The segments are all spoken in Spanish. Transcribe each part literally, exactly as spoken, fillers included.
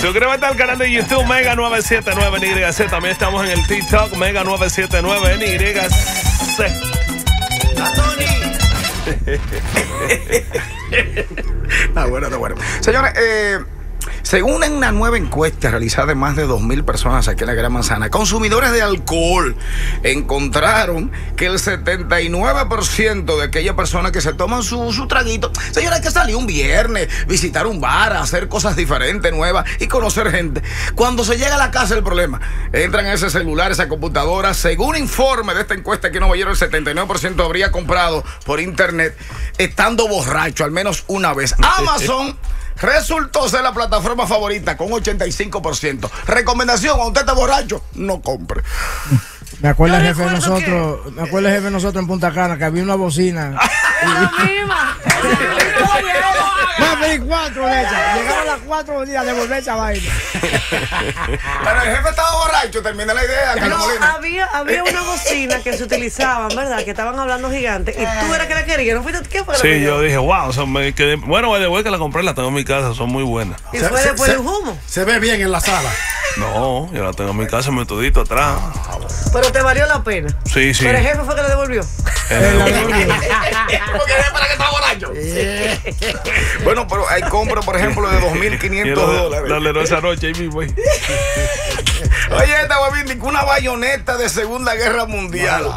Suscríbete al canal de YouTube Mega nueve siete nueve N Y C. También estamos en el TikTok Mega nueve siete nueve N Y C. Está bueno, está bueno. Señores, eh, según en una nueva encuesta realizada de más de dos mil personas aquí en la Gran Manzana, consumidores de alcohol encontraron que el setenta y nueve por ciento de aquellas personas que se toman su, su traguito, señores, que salió un viernes, visitar un bar, hacer cosas diferentes, nuevas y conocer gente. Cuando se llega a la casa, el problema, entran a ese celular, esa computadora. Según informe de esta encuesta que no oyeron, el setenta y nueve por ciento habría comprado por internet estando borracho al menos una vez. Amazon resultó ser la plataforma favorita con ochenta y cinco por ciento. Recomendación: cuando usted está borracho, no compre. Me acuerdo el jefe de nosotros, que... me acuerdo el jefe de nosotros en Punta Cana, que había una bocina. Va a pedir cuatro de esas. Llegaron las cuatro días de volver esa vaina. Pero el jefe estaba borracho, termina la idea. No, había, había una bocina que se utilizaban, ¿verdad? Que estaban hablando gigantes. Y tú eras que la querías. ¿No fuiste tú? ¿Qué fue? Sí, yo dije, wow, son, me quedé, bueno, de vuelta que la compré, la tengo en mi casa, son muy buenas. ¿Y fue se, después se, de un humo? Se ve bien en la sala. No, yo la tengo en mi casa, me todito atrás. Pero te valió la pena. Sí, sí. Pero el jefe fue que le devolvió. Porque el jefe era que estaba borracho. Bueno, pero hay compras, por ejemplo, de dos mil quinientos dólares. Dale, no, esa noche ahí mismo. Oye, estaba viendo una bayoneta de Segunda Guerra Mundial.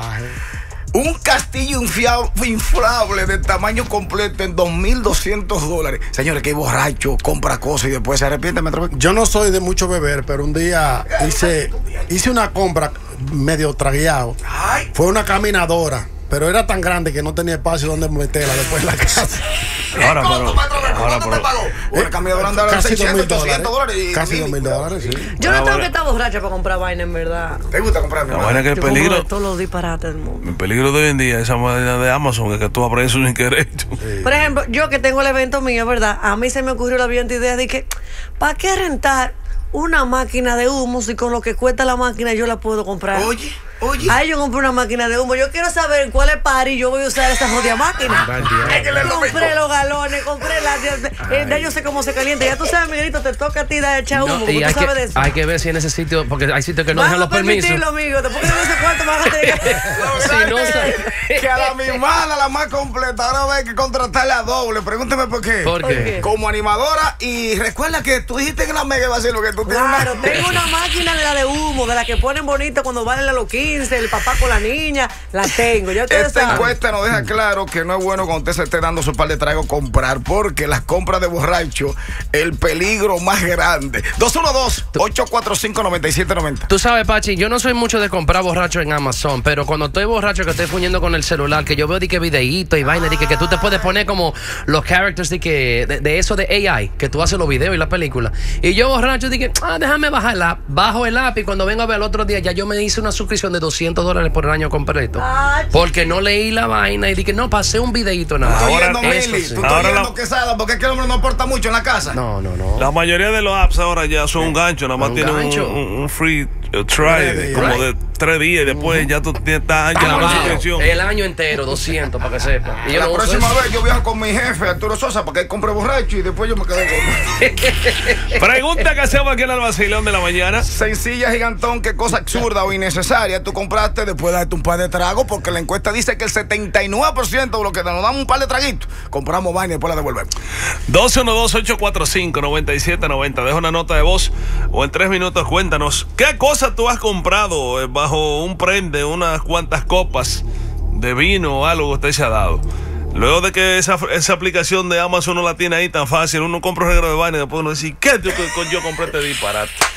Un castillo inflable de tamaño completo en dos mil doscientos dólares. Señores, que borracho compra cosas y después se arrepiente. Yo no soy de mucho beber, pero un día hice, hice una compra medio tragueado. Fue una caminadora, pero era tan grande que no tenía espacio donde meterla después en la casa. Ahora, ¿Cuánto, pero, ¿cuánto te pagó? Una caminadora andaba en seiscientos, ochocientos dólares. Y casi dos mil dólares, sí. Yo no tengo que estar borracha para comprar vaina, en verdad. ¿Te gusta comprar? La vaina que el peligro. Todos los disparates del mundo. El peligro de hoy en día, esa vaina de Amazon, es que tú aprendes sin querer. Sí. Por ejemplo, yo que tengo el evento mío, ¿verdad? A mí se me ocurrió la brillante idea de que, ¿para qué rentar una máquina de humo si con lo que cuesta la máquina yo la puedo comprar? Oye. Oye. Ay, yo compré una máquina de humo. Yo quiero saber cuál es party yo voy a usar esa jodida máquina. Ay, que le compré los galones, compré la. Eh, ya yo sé cómo se calienta. Ya tú sabes, Miguelito, te toca a ti dar echar humo. No, y tú sabes que, de eso. Hay que ver si en ese sitio, porque hay sitios que no dejan los permisos. Amigo. Después que no sé cuánto más a tener. Si no sé. Que a la misma, la más completa, ahora hay que contratarla doble. Pregúnteme por qué. ¿Por qué? Como animadora. Y recuerda que tú dijiste que la mega va a ser lo que tú tienes. Claro, tengo una máquina de la de humo, de la que ponen bonita cuando valen a los quince, el papá con la niña, la tengo. Ya Esta saben. encuesta nos deja claro que no es bueno cuando usted se esté dando su par de tragos comprar, porque las compras de borracho, el peligro más grande. dos uno dos, ocho cuatro cinco, nueve siete nueve cero. Tú sabes, Pachi, yo no soy mucho de comprar borracho en Amazon, pero cuando estoy borracho que estoy fuñendo con el celular, que yo veo de que videíto y vaina, de que, que tú te puedes poner como los characters de que de, de eso de A I, que tú haces los videos y la película. Y yo borracho dije, ah, déjame bajar el app. Bajo el app y cuando vengo a ver el otro día, ya yo me hice una suscripción de doscientos dólares por el año completo. Ah, porque no leí la vaina y dije, no, pasé un videíto nada. Ahora, eso, sí. Tú estás yendo quesada porque es que el hombre no aporta mucho en la casa. No, no, no. La mayoría de los apps ahora ya son un gancho, nada más tienen un, un, un free uh, try de, como right. de tres días y después uh-huh. ya tú estás años de suscripción. El año entero, doscientos, para que sepa. Y yo la no próxima vez yo viajo con mi jefe, Arturo Sosa, para que él compre borracho y después yo me quedo con... Pregunta que hacemos aquí en el vacilón de la mañana. Sencilla, gigantón, qué cosa absurda o innecesaria tú compraste después de darte un par de tragos, porque la encuesta dice que el setenta y nueve por ciento de los que nos damos un par de traguitos, compramos vaina y después la devolvemos. dos uno dos, ocho cuatro cinco, nueve siete nueve cero. Deja una nota de voz o en tres minutos cuéntanos qué cosa tú has comprado bajo un prende, unas cuantas copas de vino o algo que usted se ha dado. Luego de que esa, esa aplicación de Amazon no la tiene ahí tan fácil, uno compra un regalo de vaina y después uno dice, ¿qué yo, yo compré este disparate?